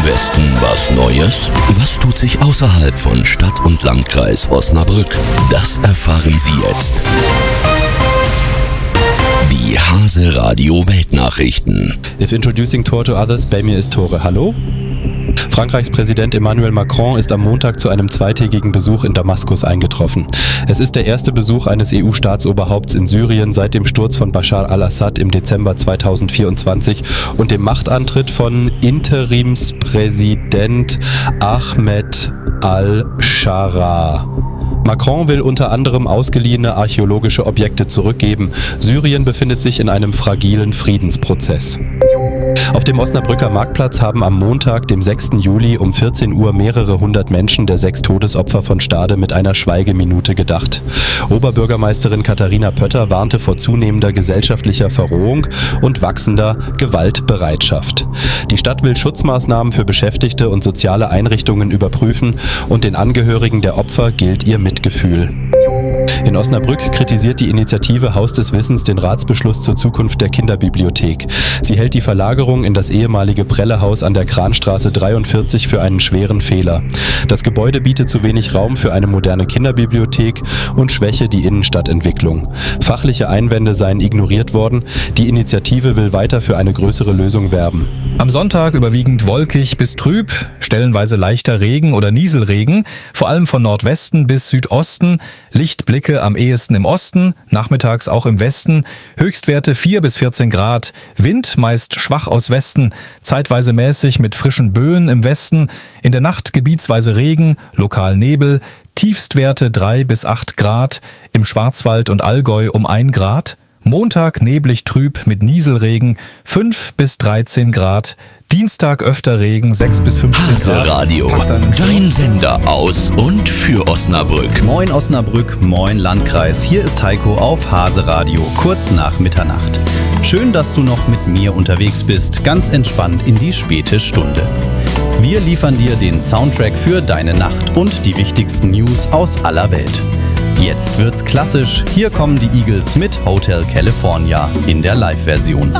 Westen was Neues? Was tut sich außerhalb von Stadt und Landkreis Osnabrück? Das erfahren Sie jetzt. Die Hase Radio Weltnachrichten. If introducing Tor to others, bei mir ist Tore. Hallo? Frankreichs Präsident Emmanuel Macron ist am Montag zu einem zweitägigen Besuch in Damaskus eingetroffen. Es ist der erste Besuch eines EU-Staatsoberhaupts in Syrien seit dem Sturz von Bashar al-Assad im Dezember 2024 und dem Machtantritt von Interimspräsident Ahmed al-Shara. Macron will unter anderem ausgeliehene archäologische Objekte zurückgeben. Syrien befindet sich in einem fragilen Friedensprozess. Auf dem Osnabrücker Marktplatz haben am Montag, dem 6. Juli um 14 Uhr mehrere hundert Menschen der 6 Todesopfer von Stade mit einer Schweigeminute gedacht. Oberbürgermeisterin Katharina Pötter warnte vor zunehmender gesellschaftlicher Verrohung und wachsender Gewaltbereitschaft. Die Stadt will Schutzmaßnahmen für Beschäftigte und soziale Einrichtungen überprüfen und den Angehörigen der Opfer gilt ihr Mitgefühl. In Osnabrück kritisiert die Initiative Haus des Wissens den Ratsbeschluss zur Zukunft der Kinderbibliothek. Sie hält die Verlagerung in das ehemalige Prellehaus an der Kranstraße 43 für einen schweren Fehler. Das Gebäude bietet zu wenig Raum für eine moderne Kinderbibliothek und schwäche die Innenstadtentwicklung. Fachliche Einwände seien ignoriert worden. Die Initiative will weiter für eine größere Lösung werben. Am Sonntag überwiegend wolkig bis trüb, stellenweise leichter Regen oder Nieselregen, vor allem von Nordwesten bis Südosten, Lichtblicke am ehesten im Osten, nachmittags auch im Westen, Höchstwerte 4 bis 14 Grad, Wind meist schwach aus Westen, zeitweise mäßig mit frischen Böen im Westen, in der Nacht gebietsweise Regen, lokal Nebel, Tiefstwerte 3 bis 8 Grad, im Schwarzwald und Allgäu um 1 Grad, Montag neblig trüb mit Nieselregen 5 bis 13 Grad. Dienstag öfter Regen 6 bis 15 Grad. Hase Radio, dein Sender aus und für Osnabrück. Moin Osnabrück, moin Landkreis. Hier ist Heiko auf Hase Radio, kurz nach Mitternacht. Schön, dass du noch mit mir unterwegs bist, ganz entspannt in die späte Stunde. Wir liefern dir den Soundtrack für deine Nacht und die wichtigsten News aus aller Welt. Jetzt wird's klassisch. Hier kommen die Eagles mit Hotel California in der Live-Version.